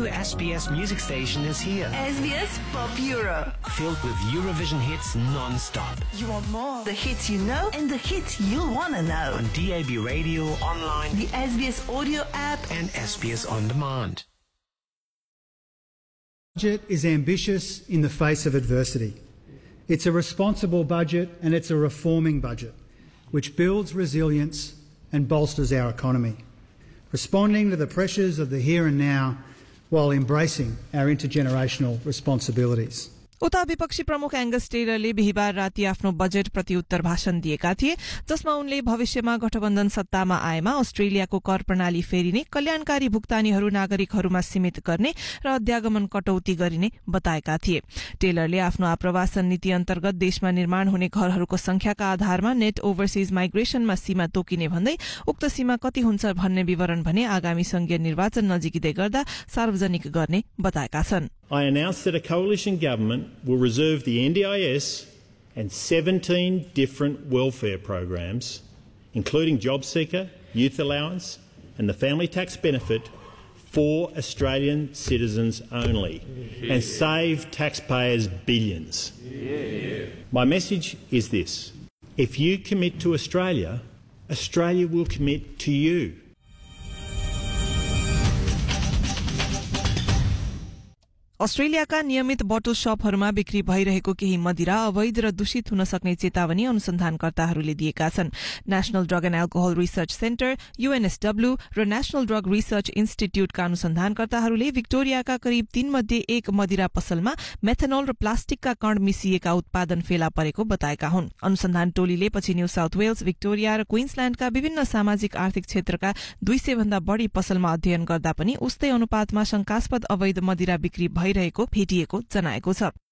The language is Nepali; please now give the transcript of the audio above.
SBS music station is here. SBS Pop Euro. Filled with Eurovision hits non-stop. You want more? The hits you know and the hits you'll want to know. On DAB radio, online, the SBS audio app, and SBS On Demand. Budget is ambitious in the face of adversity. It's a responsible budget and it's a reforming budget which builds resilience and bolsters our economy, responding to the pressures of the here and now while embracing our intergenerational responsibilities. उता विपक्षी प्रमुख एंगस टेलरले बिहीबार राति आफ्नो बजेट प्रत्युत्तर भाषण दिएका थिए, जसमा उनले भविष्यमा गठबन्धन सत्तामा आएमा अस्ट्रेलियाको कर प्रणाली फेरिने, कल्याणकारी भुक्तानीहरू नागरिकहरूमा सीमित गर्ने र अध्यागमन कटौती गरिने बताएका थिए। टेलरले आफ्नो आप्रवासन नीति अन्तर्गत देशमा निर्माण हुने घरहरूको संख्याका आधारमा नेट ओभरसीज माइग्रेशनमा सीमा तोकिने भन्दै उक्त सीमा कति हुन्छ भन्ने विवरण भने आगामी संघीय निर्वाचन नजिकिँदै गर्दा सार्वजनिक गर्ने बताएका छन्। I announced that a coalition government will reserve the NDIS and 17 different welfare programs, including JobSeeker, Youth Allowance and the Family Tax Benefit, for Australian citizens only and save taxpayers billions. My message is this: if you commit to Australia, Australia will commit to you. अस्ट्रेलियाका नियमित बोटल शपहरूमा बिक्री भइरहेको केही मदिरा अवैध र दूषित हुन सक्ने चेतावनी अनुसन्धानकर्ताहरूले दिएका छन्। National drug and alcohol research centre UNSW र नेशनल ड्रग रिसर्च इन्स्टिट्यूटका अनुसन्धानकर्ताहरूले विक्टोरियाका करिब 3 मध्ये 1 मदिरा पसलमा मेथनोल र प्लास्टिकका कण मिसिएका उत्पादन फेला परेको बताएका हुन्। अनुसन्धान टोलीले पछि न्यू साउथ वेल्स, विक्टोरिया र क्वीन्सल्याण्डका विभिन्न सामाजिक आर्थिक क्षेत्रका 200 भन्दा बढ़ी पसलमा अध्ययन गर्दा पनि उस्तै अनुपातमा शंकास्पद अवैध मदिरा बिक्री भइरहेको भेटिएको जनाएको छ।